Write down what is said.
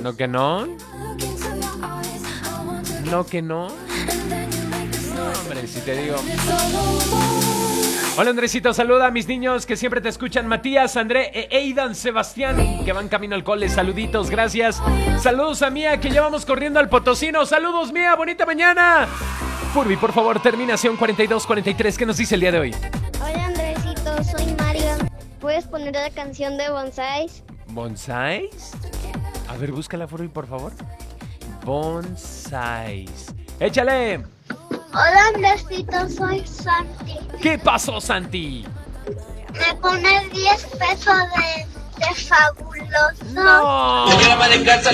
¿No que no? ¿No que no? No, hombre, si te digo. Hola, Andresito, saluda a mis niños que siempre te escuchan. Matías, André e Aidan Sebastián, que van camino al cole. Saluditos, gracias. Saludos a Mía, que ya vamos corriendo al Potosino. Saludos, Mía, bonita mañana. Furby, por favor, terminación 4243. ¿Qué nos dice el día de hoy? Hola, Andresito, soy Mario. ¿Puedes poner la canción de Bonsais? ¿Bonsais? A ver, búscala, Furby, por favor. Bonsais. ¡Échale! Hola, Andresito, soy Santi. ¿Qué pasó, Santi? ¿Me pones 10 pesos de fabuloso? ¡No!